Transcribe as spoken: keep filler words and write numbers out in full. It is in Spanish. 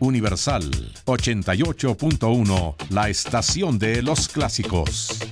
Universal ochenta y ocho punto uno, la estación de los clásicos.